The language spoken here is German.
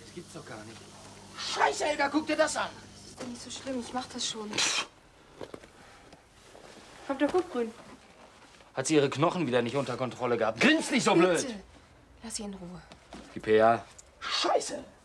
Das gibt's doch gar nicht. Scheiße, Helga, guck dir das an. Das ist doch nicht so schlimm, ich mach das schon. Kommt doch gut, Grün. Hat sie ihre Knochen wieder nicht unter Kontrolle gehabt? Grinst nicht so blöd! Bitte. Lass sie in Ruhe. Gib her. Scheiße!